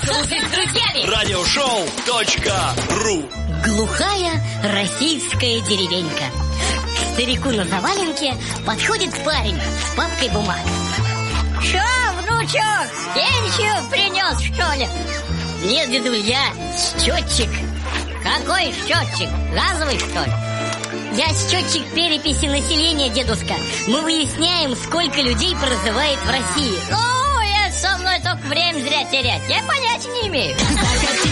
Шоу с друзьями. Радиошоу.ру. Глухая российская деревенька. К старику на заваленке подходит парень с папкой бумаг. Что, внучок, пенсию принес, что ли? Нет, дедуль, я счетчик. Какой счетчик? Газовый, что ли? Я счетчик переписи населения, дедушка. Мы выясняем, сколько людей проживает в России. Со мной только время зря терять. Я понятия не имею.